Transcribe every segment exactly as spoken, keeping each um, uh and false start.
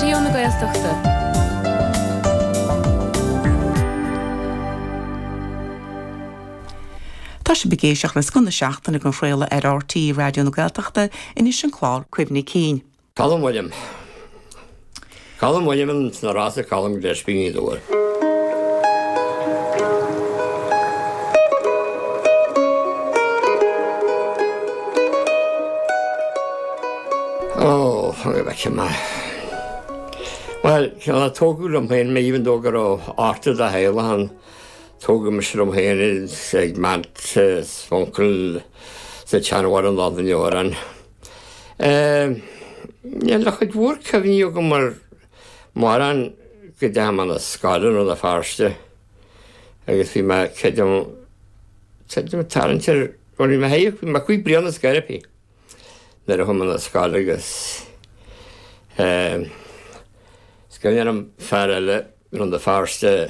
Radio na Gaeltachta. Tá sé begéiseach le scona seachtainna go fréile ar R T é Radio na Gaeltachta inis an chlár cuimhní cín. Colm William. Colm William na rása colm gleisbíní dúir. Oh, hang back in my. Well, you know, tógú am héin mé even dó gur ó áta a héile han tógú me sem héin segment sfonkel sa chanwar an ládan jóran. Ja, lach het woord cefni o gymar maran gyda am an a sgadan o da farste. Agus fi ma cedam cedam tarantir o'n i ma heio, ma cwy brian a sgarapi. Nid o hwm an a sgadan agus sgarian am farele rhwng da farste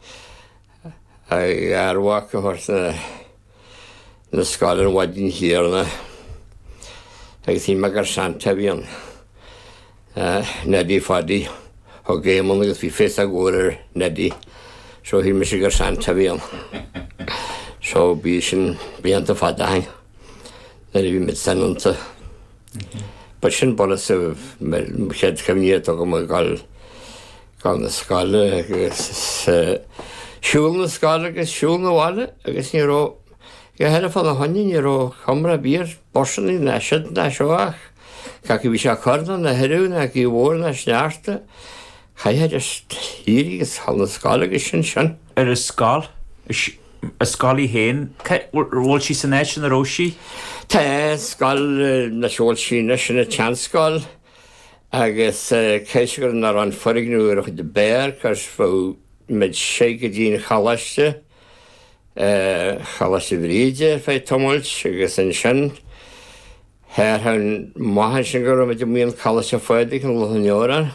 ag arwach o hwrs na sgadan wadyn hir na. Agus hi ma gar santa fi an. Nedi ffadi o gêm ond agus fi ffes ag o'r nedi. So hi mis i gar santa fi an. So bi sy'n bi an ta ffada hain. Nedi fi mit senanta. But sy'n bola sef lled cefniad o gym gael gael na sgala agus siwl na sgala agus siwl na wala agus ni ro Ga hela fan a hannin ni ro kamera bir borsen i neshed na sjoach. Ka ki vi sja kardan na heru na ki vor na snarte. Ga je just hieriges halne skala geshin shan. Er is skal? A skali hen? Rol si sa neshin na roshi? Ta skal na sjol si neshin a chan skal. Agus keisgur na ran forignu er de bear kars fo med shake din khalaste. Chalas i bríide fai tomult agus an sin her han mahan sin gur am ydym mi'n chalas a ffaedig yn lwyn ioran.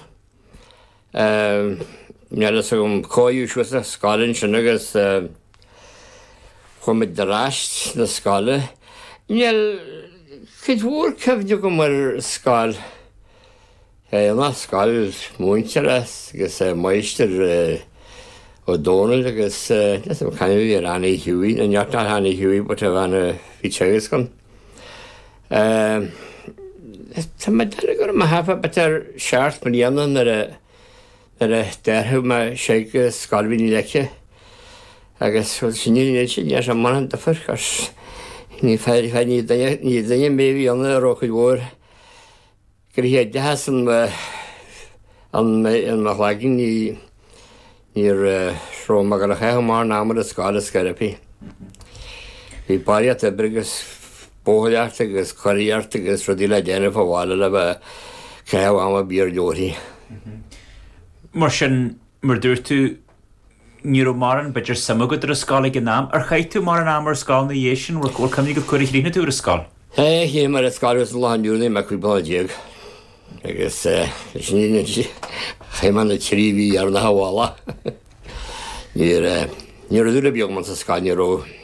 Nielas ag coiw siwys a sgalin sin agus chwm y drast na skala. Niel cydwr cefnig am ar sgal. Yma sgal mwyntaras agus meister o Donald agus nes am cannu fi ar Annie Huey, yn iart ar Annie Huey, bod ef an fi tegus gan. Ta ma dal agor ma hafa bat ar siart man ianan ar y derhw ma seig sgalfin i lecia. Agus oedd sy'n ni'n neud sy'n ni'n man an dyffyr, cos ni ffair i ffair ni ddyn me fi anna ar ochr gwr. Gyrhiad has yn machlagin ni Ni'r rho ma gael eich mar namr y sgal ysgarapi. Fi bariat ebrygus bohliart agos coriart agos rodila dena fa wala la ba cael am a bi'r dori. Mar sy'n mar dŵr tu niro maran bydr samagod yr ysgal ag ynam. Ar chai tu maran am ar ysgal na iesyn o'r gol cymnig o cwrdd rhywun tu'r ysgal? He, hi mar ysgal ys lahan diwrni ma cwy bod jeg. Agos, ys ni'n Chaiman y tri fi ar na hawala. Ni'r ddwyr y biog ma'n sysgan ni ro